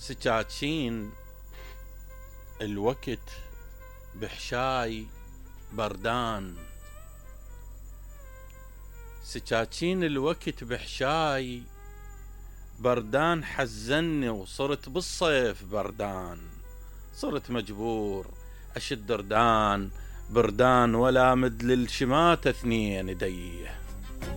سكاكين الوقت بحشاي بردان، سكاكين الوقت بحشاي بردان، حزني وصرت بالصيف بردان، صرت مجبور أشد ردان بردان، ولا مد للشماتة اثنين ديه.